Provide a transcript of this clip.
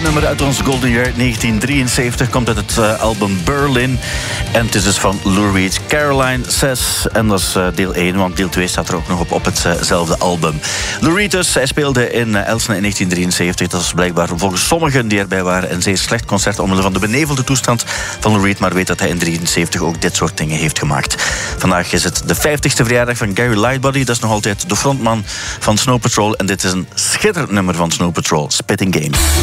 nummer uit ons Golden Year 1973. Komt uit het album Berlin. En het is dus van Lou Reed. Caroline Says. En dat is deel 1, want deel 2 staat er ook nog op hetzelfde album. Lou Reed dus, hij speelde in Elsene in 1973. Dat is blijkbaar volgens sommigen die erbij waren een zeer slecht concert omwille van de benevelde toestand van Lou Reed. Maar weet dat hij in 1973 ook dit soort dingen heeft gemaakt. Vandaag is het de 50ste verjaardag van Gary Lightbody. Dat is nog altijd de frontman van Snow Patrol. En dit is een schitterend nummer van Snow Patrol, Spitting Games.